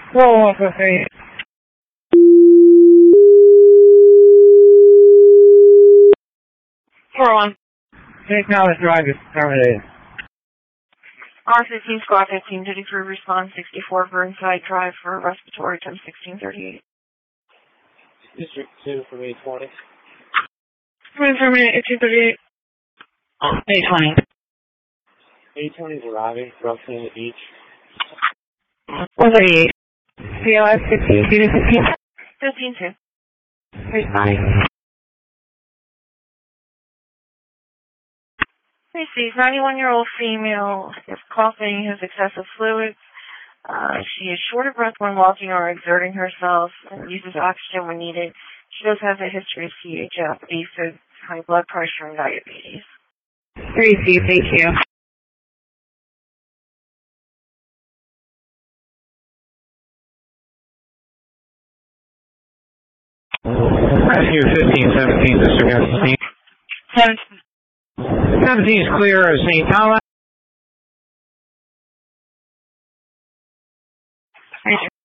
Whoa, okay. R1. Take now the drive is terminated. R15 Squad 15, duty crew response 64 Burnside Drive for respiratory time 1638. District 2 from 820. Terminate 1838. 820. 820 is arriving, roughly in the beach. 138. CLS 15, 2 to 15. 15-2. Responding. Macy's 91-year-old female is coughing, has excessive fluids. She is short of breath when walking or exerting herself and uses oxygen when needed. She does have a history of CHF, AFib, high blood pressure, and diabetes. Receive, thank you. Rescue 1517, Mr. 17 is clear of St. Thomas.